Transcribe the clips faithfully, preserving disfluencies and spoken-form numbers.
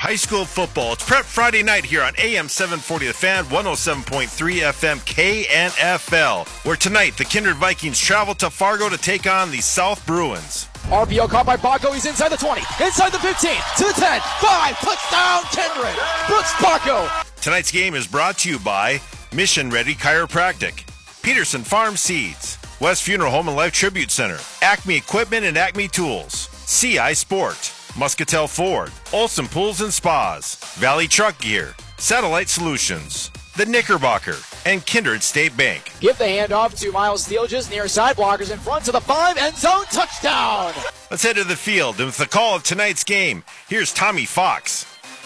high school football. It's Prep Friday night here on A M seven forty The Fan, one oh seven point three F M K N F L, where tonight the Kindred Vikings travel to Fargo to take on the South Bruins. R P O caught by Baco. He's inside the twenty, inside the fifteen, to the ten, five, touchdown Kindred. Brooks Baco. Tonight's game is brought to you by Mission Ready Chiropractic, Peterson Farm Seeds, West Funeral Home and Life Tribute Center, Acme Equipment and Acme Tools, C I Sport, Muscatel Ford, Olson Pools and Spas, Valley Truck Gear, Satellite Solutions, the Knickerbocker, and Kindred State Bank. Give the handoff to Miles Steele just near side blockers in front to the five, end zone, touchdown. Let's head to the field, and with the call of tonight's game, here's Tommy Fox.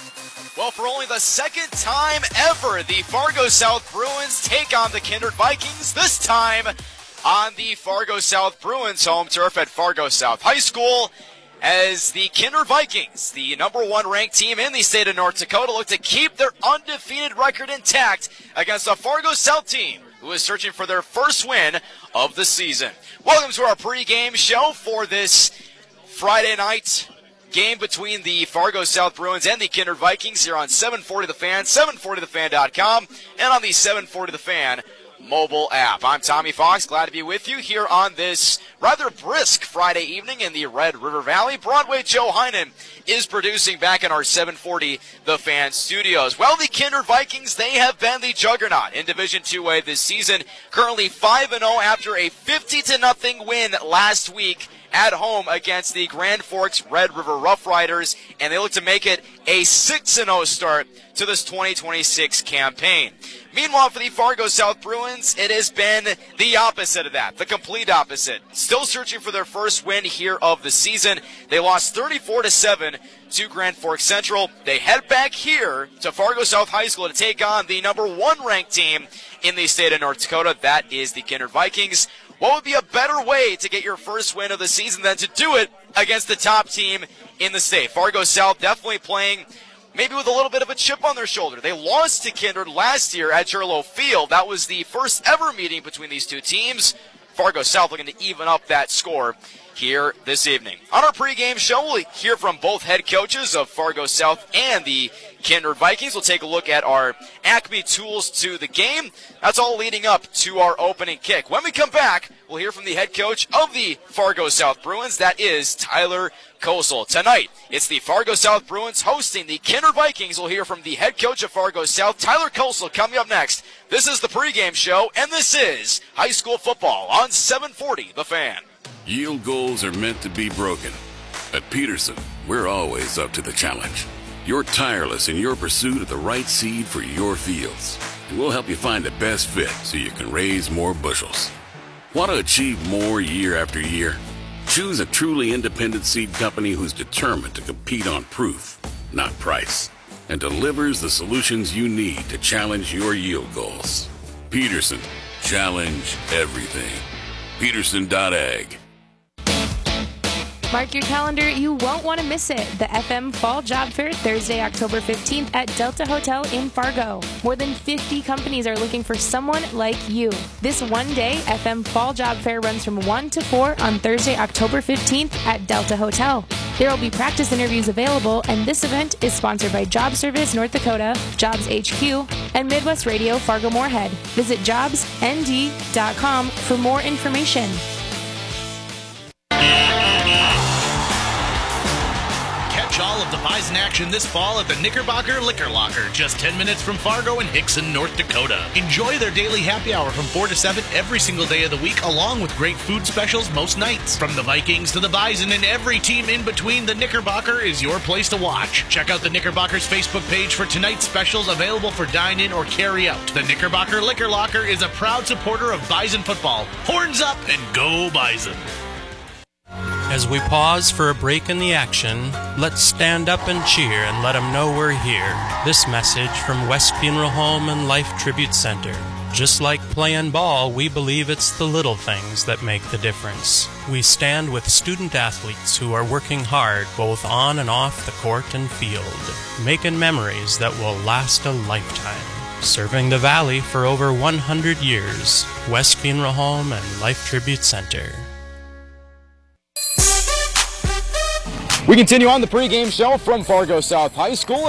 Well, for only the second time ever, the Fargo South Bruins take on the Kindred Vikings, this time on the Fargo South Bruins home turf at Fargo South High School, as the Kindred Vikings, the number one ranked team in the state of North Dakota, look to keep their undefeated record intact against a Fargo South team who is searching for their first win of the season. Welcome to our pregame show for this Friday night game between the Fargo South Bruins and the Kindred Vikings here on seven forty The Fan, seven forty the fan dot com, and on the seven forty The Fan mobile app. I'm Tommy Fox, glad to be with you here on this rather brisk Friday evening in the Red River Valley. Broadway Joe Heinen is producing back in our seven forty The Fan studios. Well, the Kindred Vikings, they have been the juggernaut in Division two A this season, currently five and oh after a fifty to nothing win last week at home against the Grand Forks Red River Rough Riders, and they look to make it a six and oh start to this twenty twenty-six campaign. Meanwhile, for the Fargo South Bruins, it has been the opposite of that, the complete opposite. Still searching for their first win here of the season. They lost thirty-four to seven to Grand Forks Central. They head back here to Fargo South High School to take on the number one ranked team in the state of North Dakota. That is the Kindred Vikings. What would be a better way to get your first win of the season than to do it against the top team in the state? Fargo South definitely playing maybe with a little bit of a chip on their shoulder. They lost to Kindred last year at Churlo Field. That was the first ever meeting between these two teams. Fargo South looking to even up that score here this evening. On our pregame show, we'll hear from both head coaches of Fargo South and the Kindred Vikings. We'll take a look at our Acme tools to the game. That's all leading up to our opening kick. When we come back, we'll hear from the head coach of the Fargo South Bruins. That is Tyler Kosel. Tonight, it's the Fargo South Bruins hosting the Kindred Vikings. We'll hear from the head coach of Fargo South, Tyler Kosel, coming up next. This is the pregame show, and this is high school football on seven forty The Fan. Yield goals are meant to be broken. At Peterson, we're always up to the challenge. You're tireless in your pursuit of the right seed for your fields, and we'll help you find the best fit so you can raise more bushels. Want to achieve more year after year? Choose a truly independent seed company who's determined to compete on proof, not price, and delivers the solutions you need to challenge your yield goals. Peterson, challenge everything. Peterson dot ag. Mark your calendar, you won't want to miss it. The F M Fall Job Fair, Thursday, October fifteenth at Delta Hotel in Fargo. More than fifty companies are looking for someone like you. This one-day F M Fall Job Fair runs from one to four on Thursday, October fifteenth at Delta Hotel. There will be practice interviews available, and this event is sponsored by Job Service North Dakota, Jobs H Q, and Midwest Radio Fargo-Moorhead. Visit jobs n d dot com for more information. All of the Bison action this fall at the Knickerbocker Liquor Locker, just ten minutes from Fargo and Hickson, North Dakota. Enjoy their daily happy hour from four to seven every single day of the week, along with great food specials most nights. From the Vikings to the Bison and every team in between, the Knickerbocker is your place to watch. Check out the Knickerbocker's Facebook page for tonight's specials available for dine-in or carry-out. The Knickerbocker Liquor Locker is a proud supporter of Bison football. Horns up and go Bison! As we pause for a break in the action, let's stand up and cheer and let them know we're here. This message from West Funeral Home and Life Tribute Center. Just like playing ball, we believe it's the little things that make the difference. We stand with student athletes who are working hard both on and off the court and field, making memories that will last a lifetime. Serving the Valley for over one hundred years, West Funeral Home and Life Tribute Center. We continue on the pregame show from Fargo South High School.